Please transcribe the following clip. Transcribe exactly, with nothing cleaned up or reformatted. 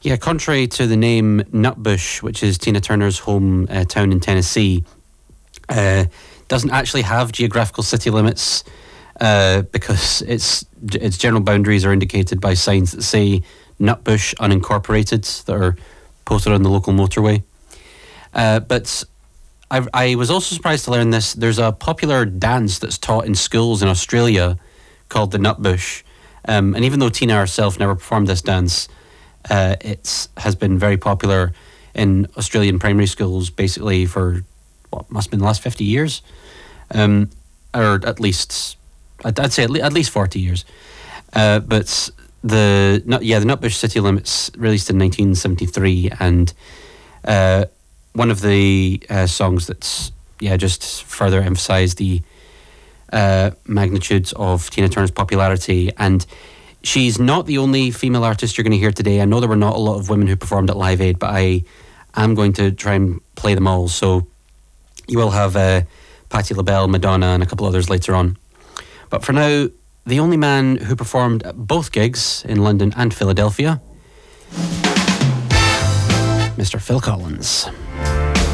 Yeah, contrary to the name Nutbush, which is Tina Turner's home uh, town in Tennessee, uh, doesn't actually have geographical city limits uh, because its its general boundaries are indicated by signs that say Nutbush Unincorporated that are posted on the local motorway. Uh, but I, I was also surprised to learn this. There's a popular dance that's taught in schools in Australia called the Nutbush. Um, and even though Tina herself never performed this dance, uh, it has been very popular in Australian primary schools basically for what must have been the last fifty years. Um, or at least, I'd, I'd say at, le- at least forty years. Uh, but the yeah, the Nutbush City Limits released in nineteen seventy-three, and uh, one of the uh, songs that's yeah just further emphasised the uh, magnitude of Tina Turner's popularity. And she's not the only female artist you're going to hear today. I know there were not a lot of women who performed at Live Aid, but I am going to try and play them all. So you will have uh, Patti LaBelle, Madonna, and a couple others later on. But for now, the only man who performed at both gigs in London and Philadelphia, Mister Phil Collins.